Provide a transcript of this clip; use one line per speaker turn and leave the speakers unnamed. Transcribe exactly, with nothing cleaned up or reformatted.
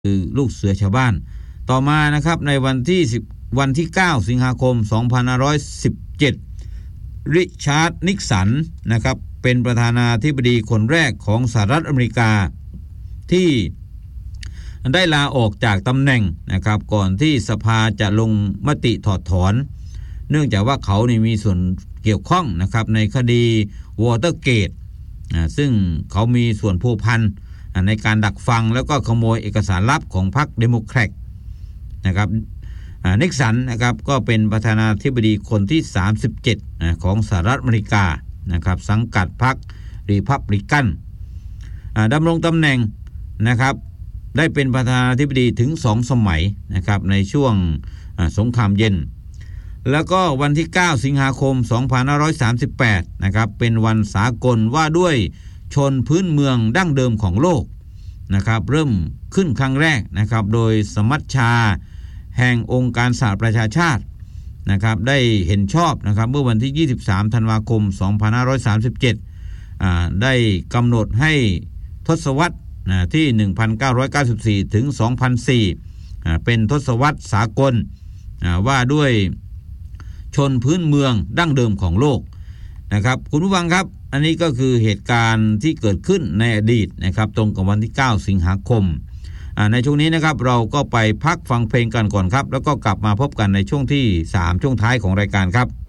คือลูกเสือชาวบ้านต่อมานะครับในวันที่10วันที่เก้าสิงหาคมสองพันห้าร้อยสิบเจ็ดริชาร์ดนิกสันนะครับเป็นประธานาธิบดีคนแรกของสหรัฐอเมริกาที่ได้ลาออกจากตำแหน่งนะครับก่อนที่สภาจะลงมติถอดถอนเนื่องจากว่าเขานี่มีส่วนเกี่ยวข้องนะครับในคดีวอเตอร์เกตซึ่งเขามีส่วนพัวพันในการดักฟังแล้วก็ขโมยเอกสารลับของพรรคเดโมแครตนะครับนิกสันนะครับก็เป็นประธานาธิบดีคนที่สามสิบเจ็ดของสหรัฐอเมริกานะครับสังกัดพรรครีพับลิกันดำรงตำแหน่งนะครับได้เป็นประธานาธิบดีถึงสองสมัยนะครับในช่วงสงครามเย็นแล้วก็วันที่เก้าสิงหาคมสองพันห้าร้อยสามสิบแปดนะครับเป็นวันสากลว่าด้วยชนพื้นเมืองดั้งเดิมของโลกนะครับเริ่มขึ้นครั้งแรกนะครับโดยสมัชชาแห่งองค์การสหประชาชาตินะครับได้เห็นชอบนะครับเมื่อวันที่ยี่สิบสามธันวาคมสองพันห้าร้อยสามสิบเจ็ดอ่าได้กำหนดให้ทศวรรษที่หนึ่งพันเก้าร้อยเก้าสิบสี่ถึงสองพันสี่อ่าเป็นทศวรรษสากลอ่าว่าด้วยชนพื้นเมืองดั้งเดิมของโลกนะครับคุณผู้ฟังครับอันนี้ก็คือเหตุการณ์ที่เกิดขึ้นในอดีตนะครับตรงกับวันที่เก้าสิงหาคมในช่วงนี้นะครับเราก็ไปพักฟังเพลงกันก่อนครับแล้วก็กลับมาพบกันในช่วงที่สามช่วงท้ายของรายการครับ